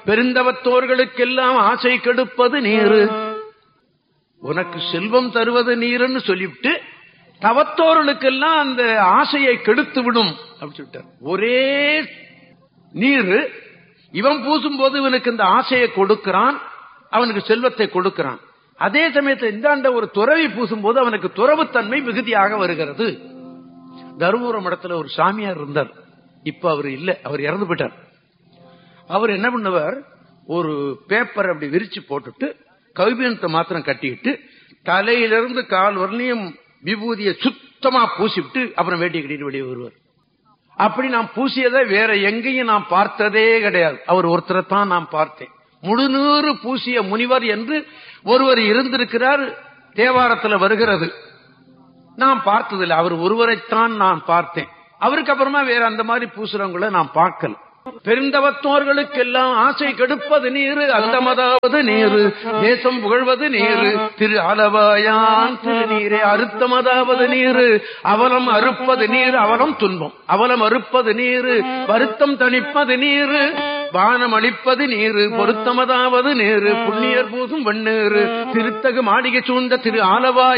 பெருந்தவத்தோர்களுக்கெல்லாம் ஆசை கெடுப்பது நீரு. உனக்கு செல்வம் தருவது நீருன்னு சொல்லிவிட்டு தவத்தோர்களுக்கெல்லாம் அந்த ஆசையை கெடுத்து விடும் அப்படின்னு சொல்லிட்டார். ஒரே நீரு இவன் பூசும் போது இவனுக்கு இந்த ஆசையை கொடுக்கிறான், அவனுக்கு செல்வத்தை கொடுக்கிறான். அதே சமயத்தில் இந்தாண்ட ஒரு துறவி பூசும் போது அவனுக்கு துறவுத்தன்மை மிகுதியாக வருகிறது. தருமபுரம் இடத்துல ஒரு சாமியார் இருந்தார். இப்ப அவர் இல்ல, அவர் இறந்து போயிட்டார். அவர் என்ன பண்ணுவார், ஒரு பேப்பர் அப்படி விரிச்சு போட்டுட்டு கவிபீனத்தை மாத்திரம் கட்டிக்கிட்டு தலையிலிருந்து கால் வரலையும் விபூதியை சுத்தமா பூசிவிட்டு அப்புறம் வேட்டியை கட்டிட்டு வெளியே வருவார். அப்படி நான் பூசியதை வேற எங்கேயும் நான் பார்த்ததே கிடையாது. அவர் ஒருத்தரை தான் நான் பார்த்தேன். முழுநூறு பூசிய முனிவர் என்று ஒருவர் இருந்திருக்கிறார், தேவாரத்தில் வருகிறது. நான் பார்த்ததில்லை, அவர் ஒருவரைத்தான் நான் பார்த்தேன். அவருக்கு அப்புறமா வேற அந்த மாதிரி பூசுறவங்களை நான் பார்க்கல. பெருந்தவத்தோர்களுக்கெல்லாம் ஆசை கெடுப்பது நீரு, அந்தமதாவது நீரு, தேசம் புகழ்வது நீரு, திரு அளவாயான் திருநீரே அறுத்தமதாவது நீரு, அவலம் அறுப்பது நீர், அவலம் துன்பம், அவலம் அறுப்பது நீரு, வருத்தம் தணிப்பது நீரு, வானம் அளிப்பது நீரு, பொருத்தமதாவது நீரு, புண்ணியர் பூசும் வெண்ணீரு, திருத்தகு மாளிகை சூழ்ந்த திரு ஆலவா